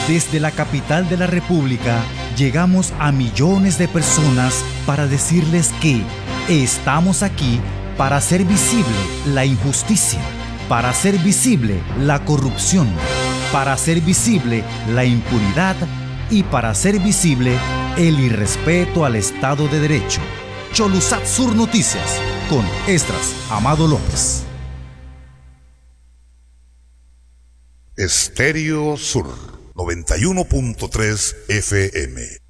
Desde la capital de la República, llegamos a millones de personas para decirles que estamos aquí para hacer visible la injusticia, para hacer visible la corrupción, para hacer visible la impunidad y para hacer visible el irrespeto al Estado de Derecho. Cholusat Sur Noticias, con Esdras Amado López. Estéreo Sur 91.3 FM.